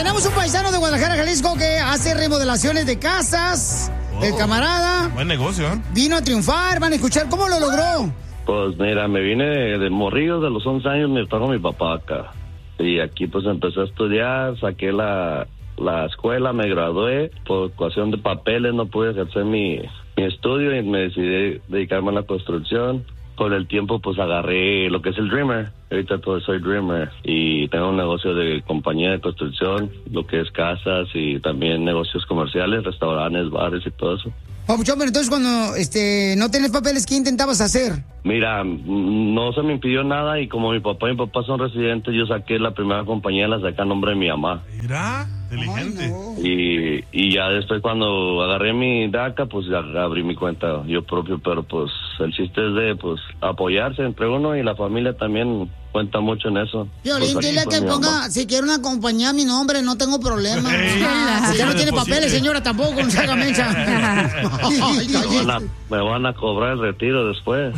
Tenemos un paisano de Guadalajara, Jalisco, que hace remodelaciones de casas. El camarada. Buen negocio, ¿eh? Vino a triunfar, van a escuchar cómo lo logró. Pues mira, me vine de morrillo, de los 11 años me trajo mi papá acá. Y aquí pues empecé a estudiar, saqué la escuela, me gradué. Por cuestión de papeles no pude ejercer mi estudio y me decidí dedicarme a la construcción. Con el tiempo pues agarré lo que es el Dreamer. Ahorita pues soy Dreamer y tengo un negocio de compañía de construcción, lo que es casas y también negocios comerciales, restaurantes, bares y todo eso. Papuchón, pero entonces cuando no tenés papeles, ¿qué intentabas hacer? Mira, no se me impidió nada y como mi papá y mi papá son residentes, yo saqué la primera compañía, la saqué a nombre de mi mamá. Mira, inteligente. No. Y ya después cuando agarré mi DACA, pues ya abrí mi cuenta yo propio, pero pues el chiste es de pues apoyarse entre uno y la familia también cuenta mucho en eso. Violín, Pues dile aquí, que pues, mi ponga, mamá. si quiere una compañía a mi nombre, no tengo problema. Ey, Si ya no tiene posible. papeles, señora, tampoco, no se haga mensa. Me van a cobrar el retiro después.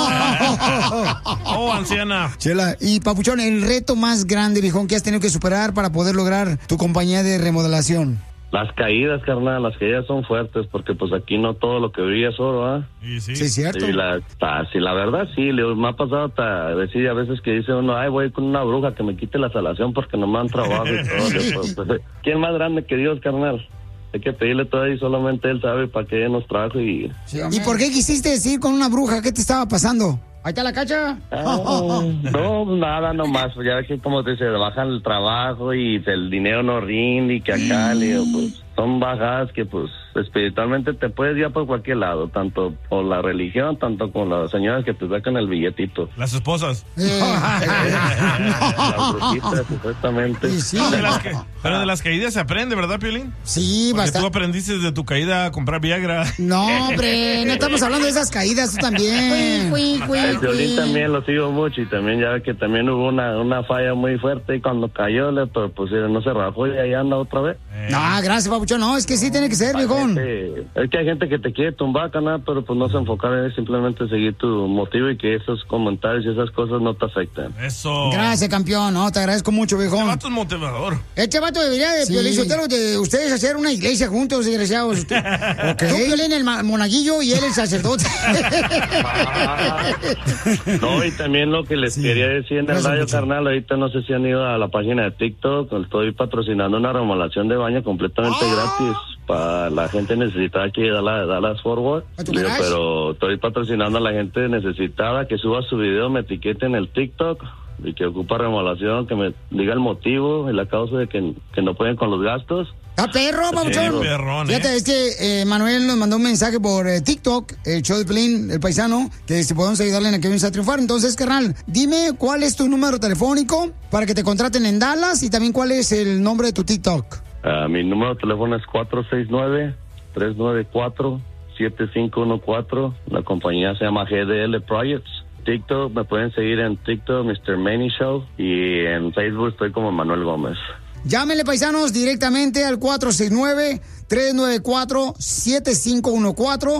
Oh, anciana. Chela, y Papuchón, el reto más grande, viejón, que has tenido que superar para poder lograr tu compañía de remodelación. Las caídas, carnal, las caídas son fuertes porque pues aquí no todo lo que brilla es oro, ¿ah? Y sí. Sí, es cierto. Sí, la verdad sí, me ha pasado hasta decir a veces que dice uno, ay, voy con una bruja que me quite la salación porque no me dan trabajo y todo. Pues, ¿quién más grande que Dios, carnal? Hay que pedirle todo y solamente Él sabe para qué nos trajo y... ¿Y por qué quisiste decir con una bruja? ¿Qué te estaba pasando? Ahí está la cacha. No, nada nomás, ya ves que como te dice, bajan el trabajo y el dinero no rinde y que acá, le digo, pues son bajadas que pues espiritualmente te puedes ir por cualquier lado, tanto por la religión, tanto con las señoras que te sacan el billetito. Las esposas. Las brujitas, supuestamente. Sí. Pero de las caídas se aprende, ¿verdad, Piolín? Sí, Porque tú bastante. aprendiste de tu caída a comprar Viagra. No, hombre, no estamos hablando de esas caídas, tú también. El violín también lo sigo mucho y también ya ve que también hubo una falla muy fuerte y cuando cayó, pero pues no se rajó y ahí anda otra vez. No, gracias, Papuchón. No, es que sí tiene que ser, viejón. Es que hay gente que te quiere tumbar, canal, pero pues no se enfocar en simplemente seguir tu motivo y que esos comentarios y esas cosas no te afecten. Eso. Gracias, campeón. No, te agradezco mucho, Este viejón. vato es motivador. Este vato debería de Piolín Sotelo, de ustedes hacer una iglesia juntos, desgraciados. Tú, Piolín, el monaguillo y él el sacerdote. No, y también lo que les quería decir en el Gracias, radio, mucho. carnal, ahorita no sé si han ido a la página de TikTok, estoy patrocinando una remodelación de baño completamente gratis para la gente necesitada aquí de Dallas Fort Worth. ¿A tu Digo, garage? pero estoy patrocinando a la gente necesitada que suba su video, me etiquete en el TikTok y que ocupa remodelación, que me diga el motivo y la causa de que no pueden con los gastos. ¡Está perro, Papuchón! perrón, Fíjate, es que Manuel nos mandó un mensaje por TikTok, el show de Piolín, el paisano, que si podemos ayudarle en a que vienes a triunfar. Entonces, carnal, dime cuál es tu número telefónico para que te contraten en Dallas y también cuál es el nombre de tu TikTok. Mi número de teléfono es 469-394-7514. La compañía se llama GDL Projects. TikTok, me pueden seguir en TikTok, Mr. Manny Show, y en Facebook estoy como Manuel Gómez. Llámenle, paisanos, directamente al 469-394-7514.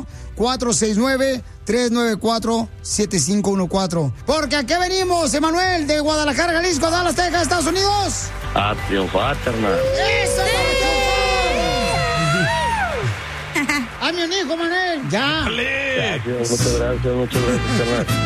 469-394-7514. Porque aquí venimos, Emanuel, de Guadalajara, Jalisco, Dallas, Texas, Estados Unidos. A triunfar, carnal. ¡Eso, ¡A mi hijo, Manuel! ¡Ya! ¡Dale! Muchas gracias, carnal.